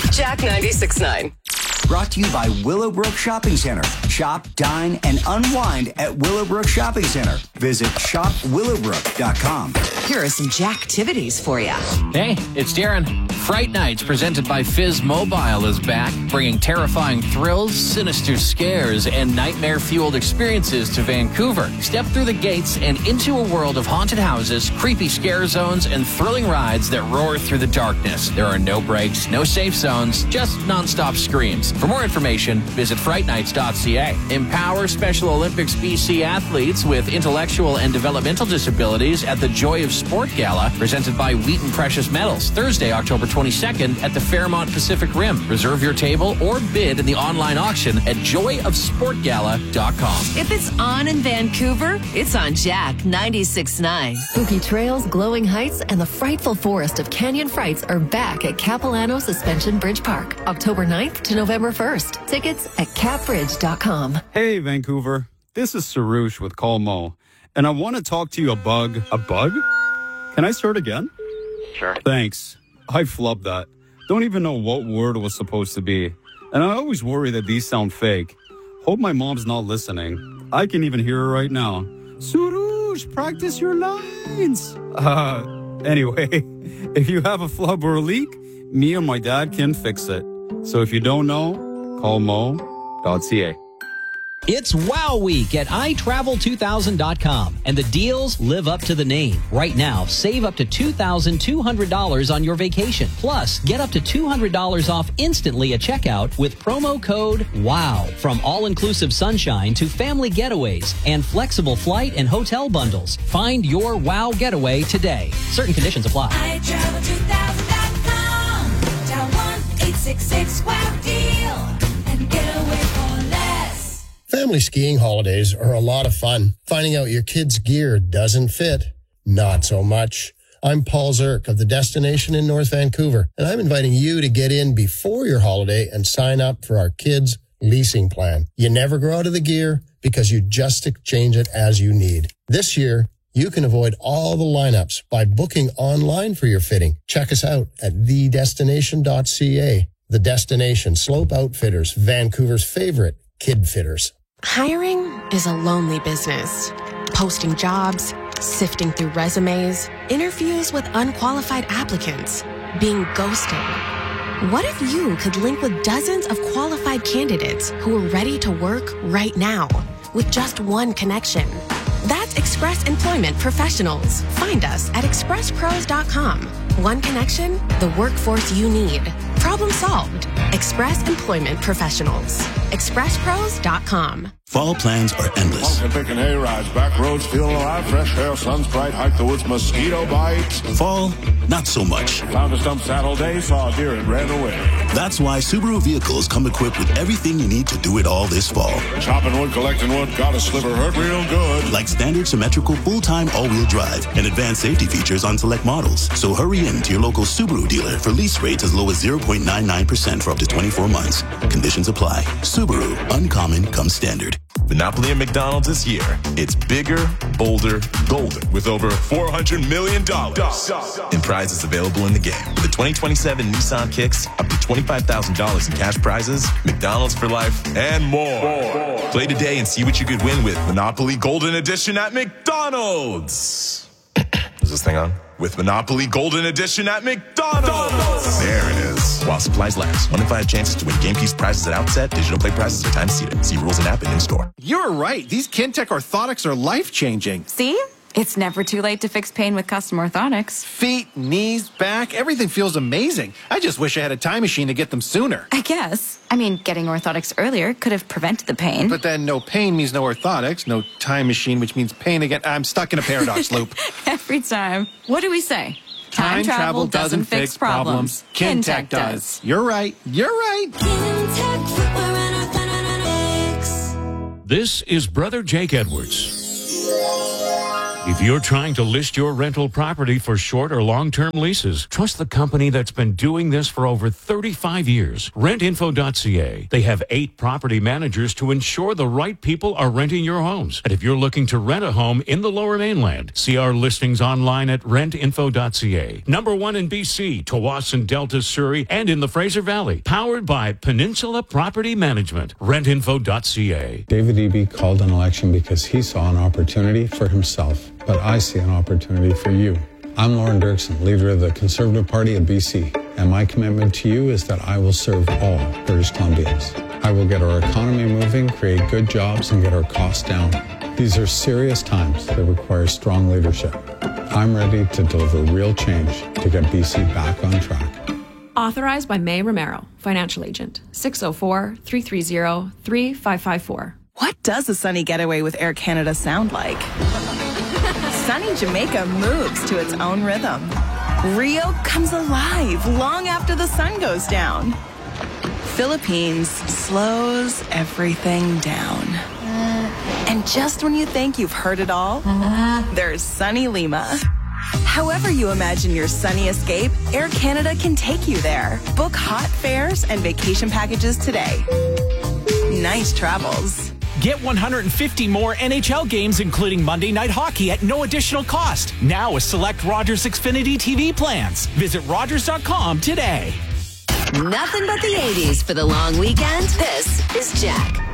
Jack 96.9. Brought to you by Willowbrook Shopping Center. Shop, dine, and unwind at Willowbrook Shopping Center. Visit shopwillowbrook.com. Here are some Jacktivities for you. Hey, it's Darren. Fright Nights, presented by Fizz Mobile, is back, bringing terrifying thrills, sinister scares, and nightmare-fueled experiences to Vancouver. Step through the gates and into a world of haunted houses, creepy scare zones, and thrilling rides that roar through the darkness. There are no breaks, no safe zones, just nonstop screams. For more information, visit frightnights.ca. Empower Special Olympics BC athletes with intellectual and developmental disabilities at the Joy of Sport Gala, presented by Wheaton Precious Metals, Thursday, October 22nd at the Fairmont Pacific Rim. Reserve your table or bid in the online auction at joyofsportgala.com. If it's on in Vancouver, it's on Jack 96.9. Spooky trails, glowing heights, and the frightful forest of Canyon Frights are back at Capilano Suspension Bridge Park, October 9th to November 1st. Tickets at capbridge.com. Hey, Vancouver. This is Sarush with Call Mo, and I want to talk to you about a bug. Can I start again? Sure. Thanks. I flubbed that. Don't even know what word it was supposed to be. And I always worry that these sound fake. Hope my mom's not listening. I can even hear her right now. Surush, practice your lines. Anyway, if you have a flub or a leak, me and my dad can fix it. So if you don't know, call mo.ca. It's Wow Week at iTravel2000.com, and the deals live up to the name. Right now, save up to $2,200 on your vacation. Plus, get up to $200 off instantly at checkout with promo code WOW. From all-inclusive sunshine to family getaways and flexible flight and hotel bundles. Find your Wow getaway today. Certain conditions apply. iTravel2000.com. Dial 1-866-WOW-DEAL and get away for less. Family skiing holidays are a lot of fun. Finding out your kids' gear doesn't fit, not so much. I'm Paul Zirk of The Destination in North Vancouver, and I'm inviting you to get in before your holiday and sign up for our kids' leasing plan. You never grow out of the gear because you just exchange it as you need. This year, you can avoid all the lineups by booking online for your fitting. Check us out at thedestination.ca. The Destination Slope Outfitters, Vancouver's favorite kid fitters. Hiring is a lonely business. Posting jobs, sifting through resumes, interviews with unqualified applicants, being ghosted. What if you could link with dozens of qualified candidates who are ready to work right now with just one connection? That's Express Employment Professionals. Find us at expresspros.com. One connection, the workforce you need. Problem solved. Express Employment Professionals. expresspros.com. Fall plans are endless. Pumpkin picking hay rides, back roads, feeling alive, fresh air, sun's bright, hike the woods, mosquito bites. Fall, not so much. Found a stump saddle day, saw a deer and ran away. That's why Subaru vehicles come equipped with everything you need to do it all this fall. Chopping wood, collecting wood, got a sliver, hurt real good. Like standard symmetrical full-time all-wheel drive and advanced safety features on select models. So hurry in to your local Subaru dealer for lease rates as low as 0.99% for up to 24 months. Conditions apply. Subaru, uncommon comes standard. Monopoly at McDonald's this year. It's bigger, bolder, golden with over $400 million in prizes available in the game. With the 2027 Nissan Kicks, up to $25,000 in cash prizes, McDonald's for life, and more. Play today and see what you could win with Monopoly Golden Edition at McDonald's. Is this thing on? With Monopoly Golden Edition at McDonald's. There it is. While supplies last. 1 in 5 chances to win game piece prizes at outset. Digital play prizes are time seated. See rules and app and in-store. You're right. These Kintec orthotics are life-changing. See? It's never too late to fix pain with custom orthotics. Feet, knees, back, everything feels amazing. I just wish I had a time machine to get them sooner. I guess. I mean, getting orthotics earlier could have prevented the pain. But then no pain means no orthotics, no time machine, which means pain again. I'm stuck in a paradox loop. Every time. What do we say? Time travel doesn't fix problems. Kintec does. You're right. You're right. Kintec footwear and orthotics. This is Brother Jake Edwards. If you're trying to list your rental property for short or long-term leases, trust the company that's been doing this for over 35 years. Rentinfo.ca. They have 8 property managers to ensure the right people are renting your homes. And if you're looking to rent a home in the Lower Mainland, see our listings online at rentinfo.ca. Number 1 in BC, Tawasin, Delta, Surrey, and in the Fraser Valley. Powered by Peninsula Property Management. Rentinfo.ca. David Eby called an election because he saw an opportunity for himself. But I see an opportunity for you. I'm Lauren Dirksen, leader of the Conservative Party of BC, and my commitment to you is that I will serve all British Columbians. I will get our economy moving, create good jobs, and get our costs down. These are serious times that require strong leadership. I'm ready to deliver real change to get BC back on track. Authorized by May Romero, Financial Agent, 604-330-3554. What does a sunny getaway with Air Canada sound like? Sunny Jamaica moves to its own rhythm. Rio comes alive long after the sun goes down. Philippines slows everything down. And just when you think you've heard it all, there's sunny Lima. However you imagine your sunny escape, Air Canada can take you there. Book hot fares and vacation packages today. Nice travels. Get 150 more NHL games, including Monday Night Hockey, at no additional cost. Now with select Rogers Xfinity TV plans. Visit Rogers.com today. Nothing but the 80s for the long weekend. This is Jack